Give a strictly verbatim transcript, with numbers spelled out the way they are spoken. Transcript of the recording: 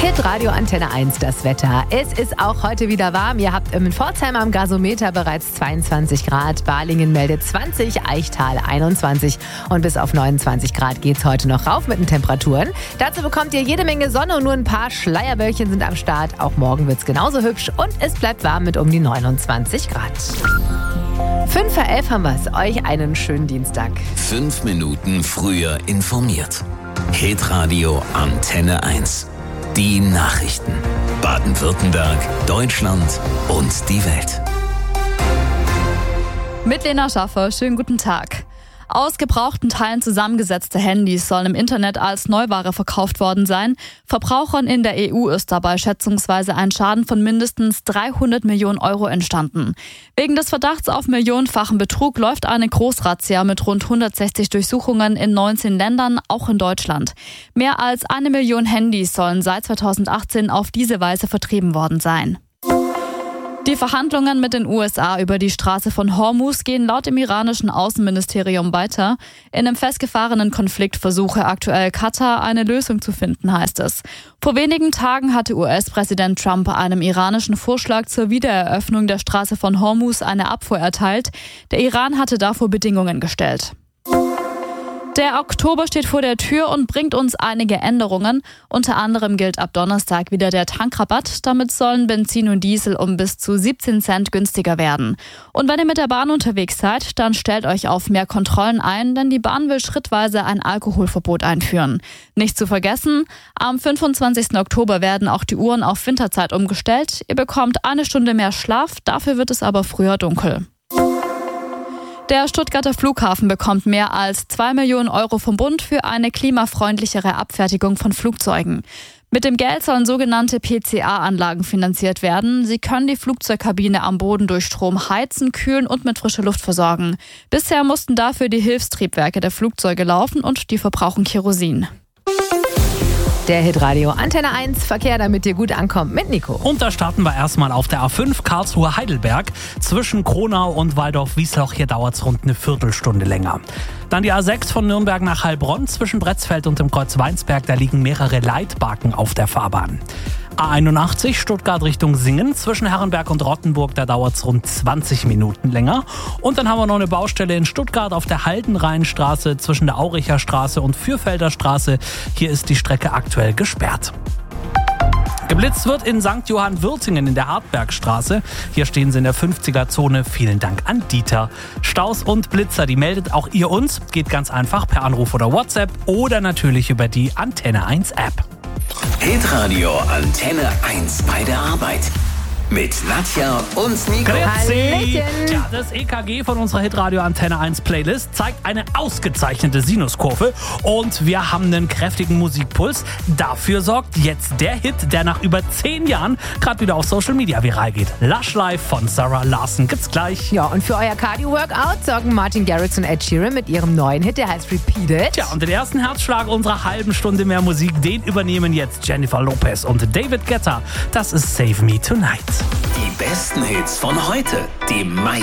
Hitradio Antenne eins, das Wetter. Es ist auch heute wieder warm. Ihr habt in Pforzheim am Gasometer bereits zweiundzwanzig Grad. Balingen meldet zwanzig, Eichtal einundzwanzig. Und bis auf neunundzwanzig Grad geht's heute noch rauf mit den Temperaturen. Dazu bekommt ihr jede Menge Sonne und nur ein paar Schleierwölkchen sind am Start. Auch morgen wird's genauso hübsch und es bleibt warm mit um die neunundzwanzig Grad. Fünf vor elf haben wir's. Euch einen schönen Dienstag. Fünf Minuten früher informiert. Hitradio Antenne eins. Die Nachrichten. Baden-Württemberg, Deutschland und die Welt. Mit Lena Schaffer, schönen guten Tag. Aus gebrauchten Teilen zusammengesetzte Handys sollen im Internet als Neuware verkauft worden sein. Verbrauchern in der E U ist dabei schätzungsweise ein Schaden von mindestens dreihundert Millionen Euro entstanden. Wegen des Verdachts auf millionenfachen Betrug läuft eine Großrazzia mit rund hundertsechzig Durchsuchungen in neunzehn Ländern, auch in Deutschland. Mehr als eine Million Handys sollen seit zweitausendachtzehn auf diese Weise vertrieben worden sein. Die Verhandlungen mit den U S A über die Straße von Hormuz gehen laut dem iranischen Außenministerium weiter. In einem festgefahrenen Konflikt versuche aktuell Katar eine Lösung zu finden, heißt es. Vor wenigen Tagen hatte U S-Präsident Trump einem iranischen Vorschlag zur Wiedereröffnung der Straße von Hormuz eine Abfuhr erteilt. Der Iran hatte davor Bedingungen gestellt. Der Oktober steht vor der Tür und bringt uns einige Änderungen. Unter anderem gilt ab Donnerstag wieder der Tankrabatt. Damit sollen Benzin und Diesel um bis zu siebzehn Cent günstiger werden. Und wenn ihr mit der Bahn unterwegs seid, dann stellt euch auf mehr Kontrollen ein, denn die Bahn will schrittweise ein Alkoholverbot einführen. Nicht zu vergessen, am fünfundzwanzigsten Oktober werden auch die Uhren auf Winterzeit umgestellt. Ihr bekommt eine Stunde mehr Schlaf, dafür wird es aber früher dunkel. Der Stuttgarter Flughafen bekommt mehr als zwei Millionen Euro vom Bund für eine klimafreundlichere Abfertigung von Flugzeugen. Mit dem Geld sollen sogenannte P C A-Anlagen finanziert werden. Sie können die Flugzeugkabine am Boden durch Strom heizen, kühlen und mit frischer Luft versorgen. Bisher mussten dafür die Hilfstriebwerke der Flugzeuge laufen und die verbrauchen Kerosin. Der Hitradio Antenne eins Verkehr, damit ihr gut ankommt mit Nico. Und da starten wir erstmal auf der A fünf Karlsruhe-Heidelberg. Zwischen Kronau und Waldorf-Wiesloch, hier dauert es rund eine Viertelstunde länger. Dann die A sechs von Nürnberg nach Heilbronn. Zwischen Bretzfeld und dem Kreuz Weinsberg, da liegen mehrere Leitbarken auf der Fahrbahn. A einundachtzig Stuttgart Richtung Singen. Zwischen Herrenberg und Rottenburg, da dauert es rund zwanzig Minuten länger. Und dann haben wir noch eine Baustelle in Stuttgart auf der Haldenrheinstraße zwischen der Auricher Straße und Fürfelder Straße. Hier ist die Strecke aktuell gesperrt. Geblitzt wird in Sankt Johann-Würtingen in der Hartbergstraße. Hier stehen sie in der fünfziger-Zone. Vielen Dank an Dieter. Staus und Blitzer, die meldet auch ihr uns. Geht ganz einfach per Anruf oder WhatsApp oder natürlich über die Antenne eins App. Hitradio Antenne eins bei der Arbeit. Mit Nadja und Nico. Grüezi. Ja, das E K G von unserer Hitradio Antenne eins Playlist zeigt eine ausgezeichnete Sinuskurve und wir haben einen kräftigen Musikpuls. Dafür sorgt jetzt der Hit, der nach über zehn Jahren gerade wieder auf Social Media viral geht. Lush Life von Sarah Larson gibt's gleich. Ja, und für euer Cardio-Workout sorgen Martin Garrix und Ed Sheeran mit ihrem neuen Hit, der heißt Repeat It. Tja, und den ersten Herzschlag unserer halben Stunde mehr Musik, den übernehmen jetzt Jennifer Lopez und David Guetta. Das ist Save Me Tonight. Die besten Hits von heute, die meisten